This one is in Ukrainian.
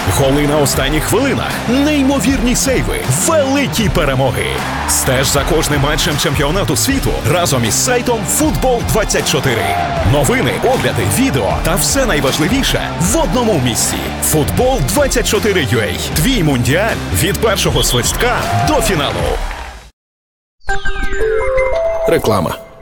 Голи на останніх хвилинах, неймовірні сейви, великі перемоги. Стеж за кожним матчем чемпіонату світу разом із сайтом Футбол-24. Новини, огляди, відео та все найважливіше в одному місці. Футбол-24 Твій мундіаль від першого свистка до фіналу. Реклама.